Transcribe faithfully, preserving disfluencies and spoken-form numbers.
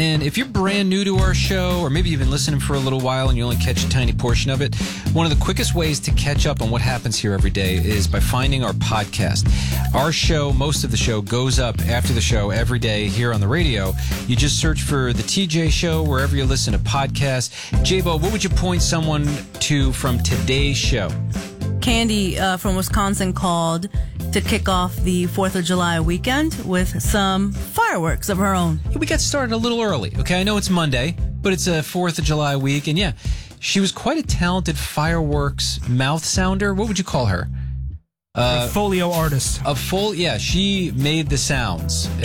And if you're brand new to our show, or maybe you've been listening for a little while and you only catch a tiny portion of it, one of the quickest ways to catch up on what happens here every day is by finding our podcast. Our show, most of the show, goes up after the show every day here on the radio. You just search for The T J Show wherever you listen to podcasts. J-Bo, what would you point someone to from today's show? Candy uh, from Wisconsin called to kick off the fourth of July weekend with some fireworks of her own. We got started a little early, okay? I know it's Monday, but it's a fourth of July week, and yeah, she was quite a talented fireworks mouth sounder. What would you call her? Uh, a folio artist. A full, yeah, she made the sounds.